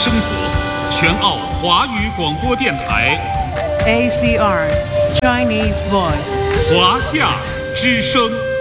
生活，全澳华语广播电台 ACR Chinese Voice 华夏之声。